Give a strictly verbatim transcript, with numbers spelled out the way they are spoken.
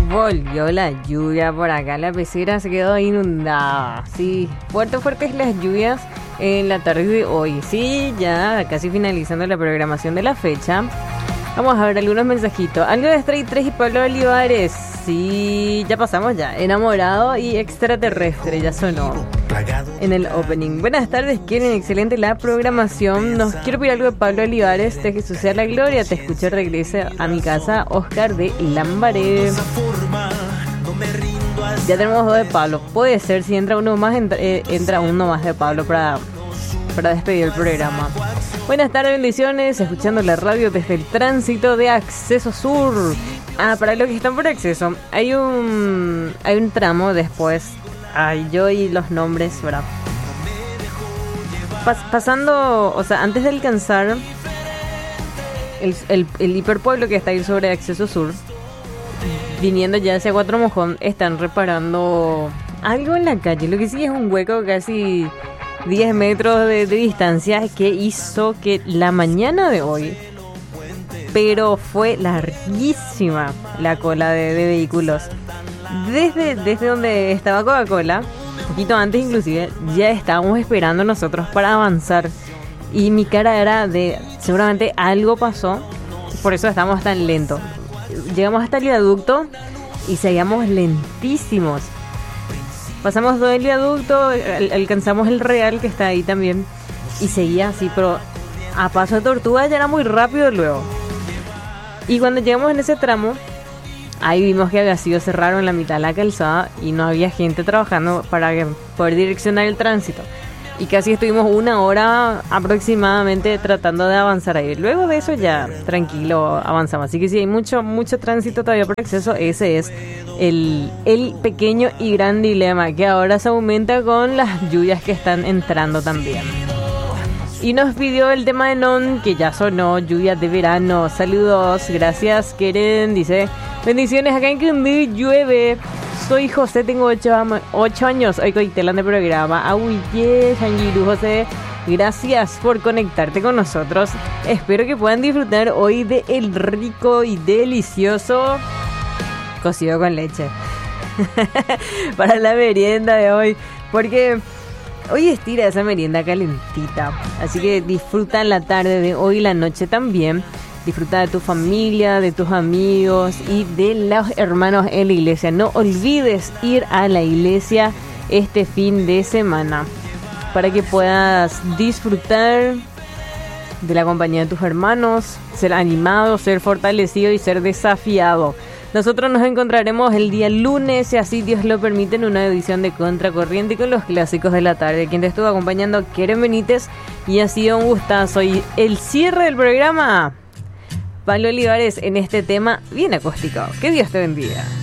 Volvió la lluvia por acá, la pecera se quedó inundada. Sí, fuertes, fuertes las lluvias en la tarde de hoy. Sí, ya casi finalizando la programación de la fecha. Vamos a ver algunos mensajitos. Algo de Stray tres y Pablo Olivares. Sí, ya pasamos ya. Enamorado y extraterrestre, ya sonó en el opening. Buenas tardes, quieren excelente la programación. Nos quiero pedir algo de Pablo Olivares, de Jesús sea la gloria. Te escucho, regrese a mi casa, Oscar de Lambaré. Ya tenemos dos de Pablo. Puede ser, si entra uno más, entra, eh, entra uno más de Pablo para, para despedir el programa. Buenas tardes, bendiciones, escuchando la radio desde el tránsito de Acceso Sur. Ah, para los que están por Acceso, hay un hay un tramo después. Ay, yo y los nombres, ¿verdad? Pas, pasando, o sea, antes de alcanzar el, el, el hiperpueblo que está ahí sobre Acceso Sur, viniendo ya hacia Cuatro Mojón, están reparando algo en la calle. Lo que sí es un hueco casi diez metros de, de distancia que hizo que la mañana de hoy, pero fue larguísima la cola de, de vehículos. Desde, desde donde estaba Coca-Cola, un poquito antes inclusive, ya estábamos esperando nosotros para avanzar. Y mi cara era de, seguramente algo pasó, por eso estamos tan lentos. Llegamos hasta el viaducto y seguíamos lentísimos. Pasamos todo el viaducto, al- alcanzamos el Real que está ahí también, y seguía así, pero a paso de tortuga ya era muy rápido luego. Y cuando llegamos en ese tramo, ahí vimos que había sido cerrado en la mitad de la calzada y no había gente trabajando para poder direccionar el tránsito. Y casi estuvimos una hora aproximadamente tratando de avanzar ahí. Luego de eso ya tranquilo avanzamos. Así que si hay mucho, mucho tránsito todavía por acceso, ese es el, el pequeño y gran dilema que ahora se aumenta con las lluvias que están entrando también. Y nos pidió el tema de Non, que ya sonó, lluvias de verano. Saludos, gracias, Keren. Dice, bendiciones, acá en Quindío llueve. Soy José, tengo ocho años. Hoy coitelan de programa. Ahuye, Shangiru, José. Gracias por conectarte con nosotros. Espero que puedan disfrutar hoy de el rico y delicioso cocido con leche. Para la merienda de hoy. Porque hoy estira esa merienda calentita. Así que disfruta la tarde de hoy y la noche también. Disfruta de tu familia, de tus amigos y de los hermanos en la iglesia. No olvides ir a la iglesia este fin de semana para que puedas disfrutar de la compañía de tus hermanos, ser animado, ser fortalecido y ser desafiado. Nosotros nos encontraremos el día lunes, si así Dios lo permite, en una edición de Contracorriente con los clásicos de la tarde. Quien te estuvo acompañando, Keren Benítez, y ha sido un gustazo. Y el cierre del programa, Pablo Olivares en este tema bien acústico. Que Dios te bendiga.